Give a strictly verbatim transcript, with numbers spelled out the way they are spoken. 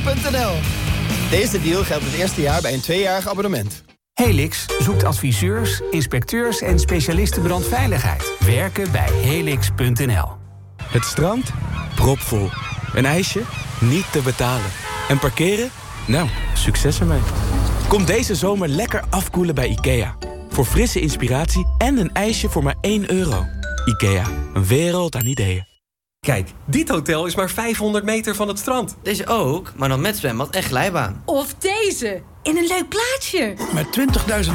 punt n l. Deze deal geldt het eerste jaar bij een tweejarig abonnement. Helix zoekt adviseurs, inspecteurs en specialisten brandveiligheid. Werken bij helix punt n l. Het strand? Propvol. Een ijsje? Niet te betalen. En parkeren? Nou, succes ermee. Kom deze zomer lekker afkoelen bij IKEA. Voor frisse inspiratie en een ijsje voor maar één euro. IKEA, een wereld aan ideeën. Kijk, dit hotel is maar vijfhonderd meter van het strand. Deze ook, maar dan met zwembad en glijbaan. Of deze, in een leuk plaatsje. Met twintigduizend